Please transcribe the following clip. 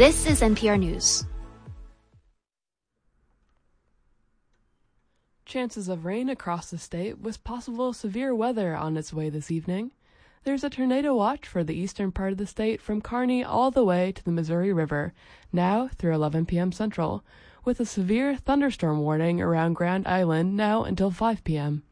This is NPR News. Chances of rain across the state with possible severe weather on its way this evening. There's a tornado watch for the eastern part of the state from Kearney all the way to the Missouri River, now through 11 p.m. Central, with a severe thunderstorm warning around Grand Island now until 5 p.m.